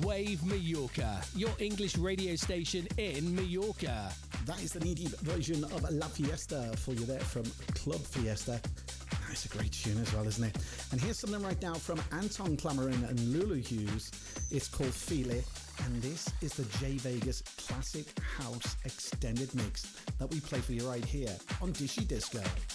Wave Mallorca, your English radio station in Mallorca. That is the knee-deep version of La Fiesta for you there from Club Fiesta. It's a great tune as well, isn't it? And here's something right now from Anton Clamarin and Lulu Hughes. It's called Feel It, and this is the J Vegas Classic House Extended Mix that we play for you right here on Dishy Disco.